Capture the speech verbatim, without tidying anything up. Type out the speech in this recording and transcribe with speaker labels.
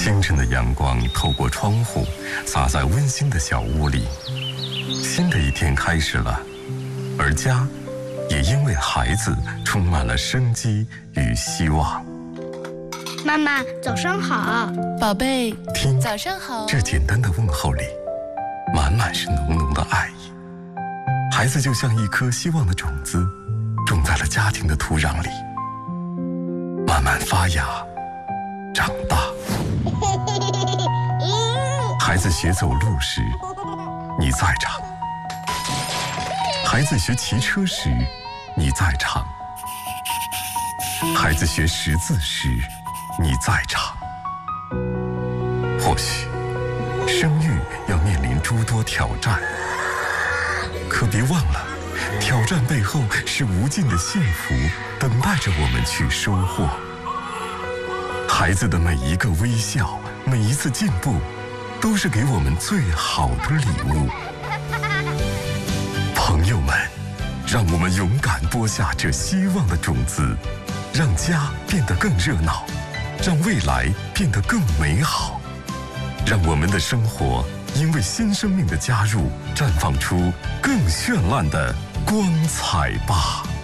Speaker 1: 清晨的阳光透过窗户，洒在温馨的小屋里。新的一天开始了，而家也因为孩子充满了生机与希望。
Speaker 2: 妈妈，早上好。
Speaker 3: 宝贝，
Speaker 1: 听，
Speaker 3: 早上好。
Speaker 1: 这简单的问候里，满满是浓浓的爱意。孩子就像一颗希望的种子，种在了家庭的土壤里，慢慢发芽，长大。孩子学走路时，你在场；孩子学骑车时，你在场；孩子学识字时，你在场。或许生育要面临诸多挑战，可别忘了，挑战背后是无尽的幸福等待着我们去收获。孩子的每一个微笑，每一次进步，都是给我们最好的礼物。朋友们，让我们勇敢播下这希望的种子，让家变得更热闹，让未来变得更美好，让我们的生活因为新生命的加入，绽放出更绚烂的光彩吧。